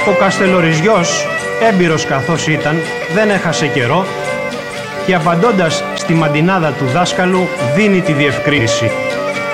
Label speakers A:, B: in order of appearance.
A: Ο Καστελοριζιός, έμπειρος καθώς ήταν, δεν έχασε καιρό και απαντώντας στη μαντινάδα του δάσκαλου δίνει τη διευκρίνηση.